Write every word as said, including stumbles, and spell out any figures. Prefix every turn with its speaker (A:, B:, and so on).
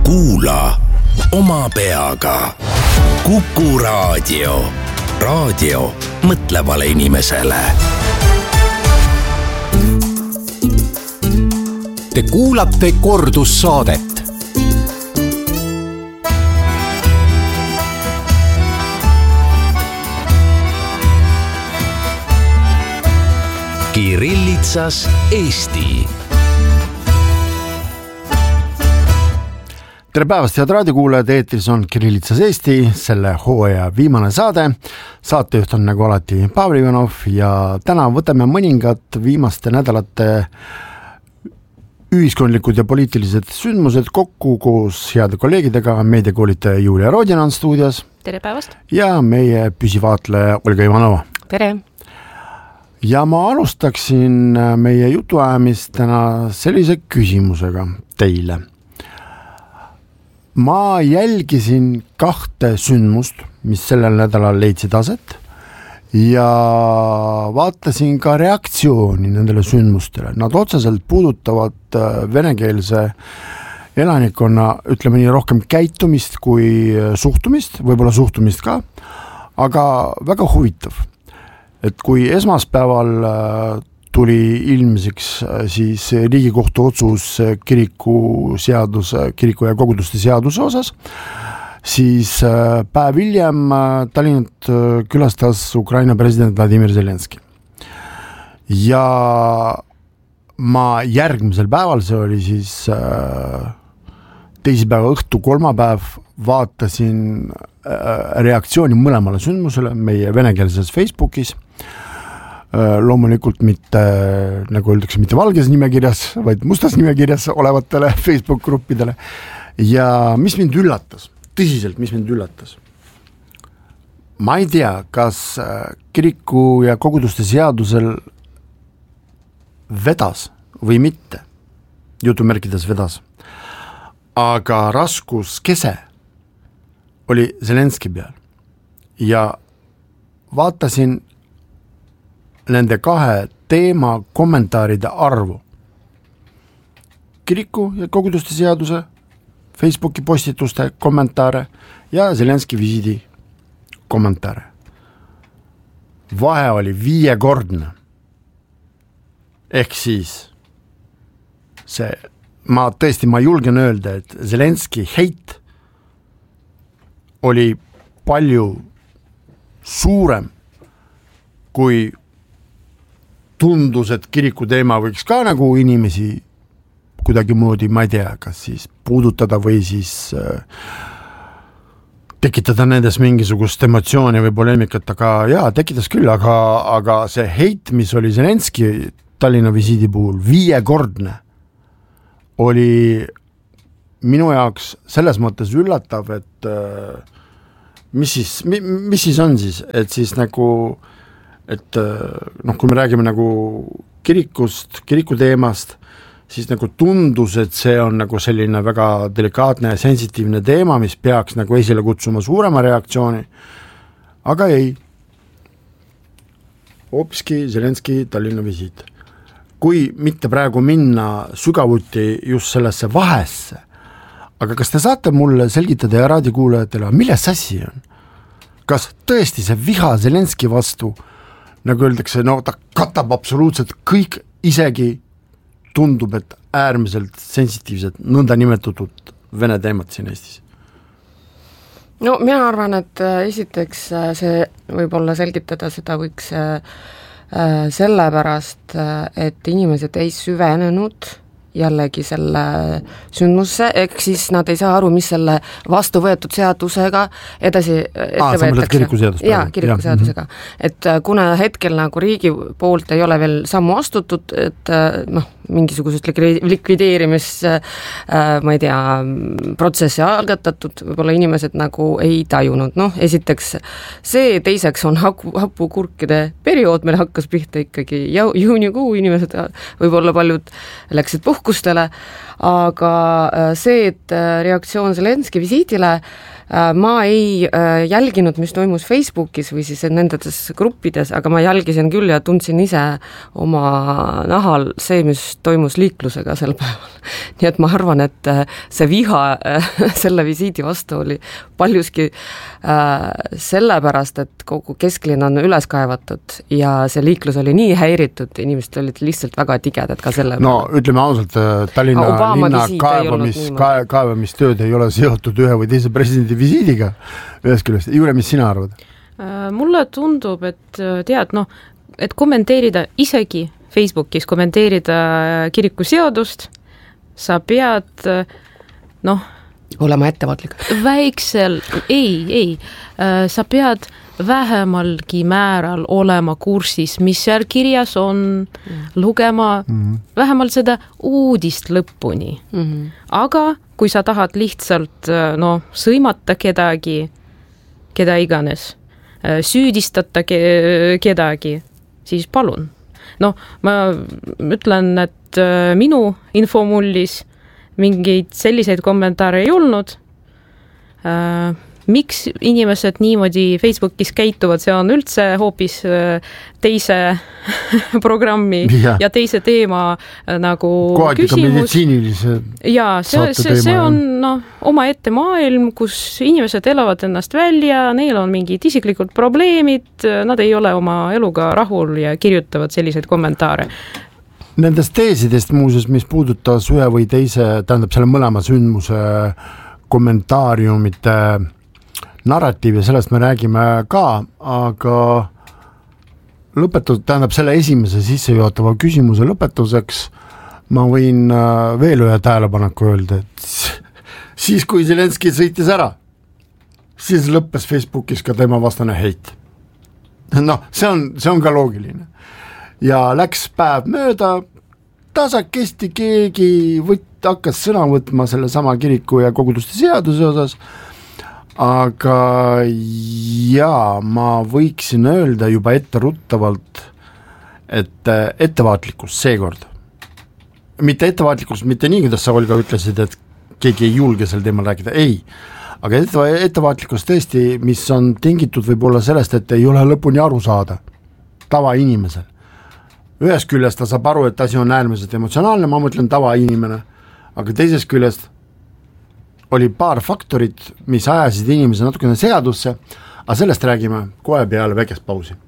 A: Kuula oma peaga. Kuku raadio. Raadio mõtlevale inimesele.
B: Te kuulate kordussaadet. Kirillitsas Eesti.
C: Tere päevast, head raadiokuulajad, eetris on Kirillitsas Eesti, selle hooaja viimane saade. Saatejuht on nagu alati Pavel Ivanov ja täna võtame mõningad viimaste nädalate ühiskondlikud ja poliitilised sündmused kokku koos heade kolleegidega. Meediakoolitaja Julia Rodina on stuudios.
D: Tere päevast.
C: Ja meie püsivaatleja Olga Ivanova.
D: Tere.
C: Ja ma alustaksin meie jutuajamist täna sellise küsimusega teile. Ma jälgisin kahte sündmust, mis sellel nädalal leidsid aset ja vaatasin ka reaktsiooni nendele sündmustele. Nad otseselt puudutavad venekeelse elanikkonna, ütleme nii, rohkem käitumist kui suhtumist, võib-olla suhtumist ka, aga väga huvitav. Et kui esmaspäeval tuli ilmsiks siis Riigikohtu otsus kiriku seaduse, kiriku ja koguduste seaduse osas, siis päev hiljem Tallinnat külastas Ukraina president Vladimir Zelenski. Ja ma järgmisel päeval, see oli siis teisipäeva õhtu kolmapäev, vaatasin reaktsiooni mõlemale sündmusele meie venekeelses Facebookis. Loomulikult mitte, nagu öeldakse, mitte valges nimekirjas, vaid mustas nimekirjas olevatele Facebook gruppidele. Ja mis mind üllatas, tõsiselt, mis mind üllatas. Ma ei tea, kas kiriku ja koguduste seadusel vedas või mitte, jutumärkides vedas, aga raskus kese oli Zelenski peal ja vaatasin nende kahe teema kommentaaride arvu. Kiriku ja koguduste seaduse Facebooki postituste kommentaare ja Zelenski visiidi kommentaare. Vahe oli viiekordne. Ehk siis see, ma tõesti, ma julgen öelda, et Zelenski heit oli palju suurem kui tundus, et kiriku teema võiks ka nagu inimesi kuidagi moodi, ma ei tea, kas siis puudutada või siis äh, tekitada nendes mingisugust emotsiooni või poleemikat, aga jaa, tekitas küll, aga, aga see heit, mis oli Zelenski Tallinna visiidi puhul viiekordne, oli minu jaoks selles mõttes üllatav, et äh, mis siis, mi, mis siis on siis, et siis nagu et noh, kui me räägime nagu kirikust, kiriku teemast, siis nagu tundus, et see on nagu selline väga delikaatne ja sensitiivne teema, mis peaks nagu esile kutsuma suurema reaktsiooni, aga ei. Hoopiski Zelenski Tallinna visiit. Kui mitte praegu minna sügavuti just sellesse vahesse, aga kas te saate mulle selgitada ja raadiokuulajatele, milles assi on? Kas tõesti see viha Zelenski vastu, nagu öeldakse, no ta katab absoluutselt kõik, isegi tundub, et äärmiselt sensitiivsed nõnda nimetatud vene teemad siin Eestis?
D: No mina arvan, et esiteks see võib-olla selgitada, seda võiks sellepärast, et inimesed ei süvenenud jällegi selle sündmusse, ehk siis nad ei saa aru, mis selle vastu võetud seadusega edasi ette
C: Aa, võetakse. Kirikuseadus.
D: Jaa, kirikuseadusega. Et kuna hetkel nagu riigi poolt ei ole veel sammu astutud, et noh, mingisugusest likvideerimis ma ei tea, protsessi algatatud, võib-olla inimesed nagu ei tajunud. Noh, esiteks see, teiseks on hapu, hapukurkide periood, meil hakkas pihta ikkagi juunikuu, inimesed võib-olla paljud läksid puhkustele, aga see, et reaktsioon Zelenski visiidile, ma ei jälginud, mis toimus Facebookis või siis nendes gruppides, aga ma jälgisin küll ja tundsin ise oma nahal see, mis just toimus liiklusega sel päeval. Nii et ma arvan, et see viha selle visiidi vastu oli paljuski sellepärast, et kogu kesklinn on üles kaevatud ja see liiklus oli nii häiritud, inimesed olid lihtsalt väga tigedad ka selle
C: no päeval. Ütleme ausalt, Tallinna
D: Obama
C: linna kaevamis, kae, kaevamistööd ei ole seotud ühe või teise presidendi visiidiga ühest küljest. Juure, mis sina arvad?
E: Mulle tundub, et tead, noh, et kommenteerida isegi Facebookis, kommenteerida kirikuseadust, sa pead, noh,
D: olema ettevaatlik.
E: Väiksel, ei, ei, sa pead vähemalgi määral olema kursis, mis seal kirjas on, lugema mm-hmm. vähemalt seda uudist lõpuni. Mm-hmm. Aga kui sa tahad lihtsalt, no, sõimata kedagi, keda iganes, süüdistada kedagi, siis palun. No, ma ütlen, et minu infomullis mingeid selliseid kommentaare ei olnud. Miks inimesed niimoodi Facebookis käituvad, see on üldse hoopis teise programmi ja, ja teise teema nagu
C: kohati
E: küsimus. Ja see, see, see on no, oma ette maailm, kus inimesed elavad ennast välja, neil on mingid isiklikud probleemid, nad ei ole oma eluga rahul ja kirjutavad selliseid kommentaare.
C: Nendest teesidest muuseas, mis puudutas ühe või teise, tähendab selle mõlema sündmuse kommentaariumite narratiivi, sellest me räägime ka, aga lõpetus, tähendab selle esimese sissejuhatava küsimuse lõpetuseks ma võin veel ühe tähelepaneku öelda, et siis kui Zelenski sõitis ära, siis lõppes Facebookis ka tema vastane heit. Noh, see on, see on ka loogiline. Ja läks päev mööda, tasakesti keegi võt, hakkas sõna võtma selle sama kiriku ja koguduste seaduse osas, aga jaa, ma võiksin öelda juba etteruttavalt, et ettevaatlikkus seekord. Mitte ettevaatlikkus, mitte nii, kuidas sa Olga ütlesid, et keegi ei julge sel teemal rääkida, ei. Aga ettevaatlikkus tõesti, mis on tingitud võib-olla sellest, et ei ole lõpuni aru saada tava inimesel. Ühes küljest ta saab aru, et asi on äärmiselt emotsionaalne, ma mõtlen tava inimene, aga teises küljest oli paar faktorit, mis ajasid inimese natukene segadusse, aga sellest räägime kohe peale väikest pausi.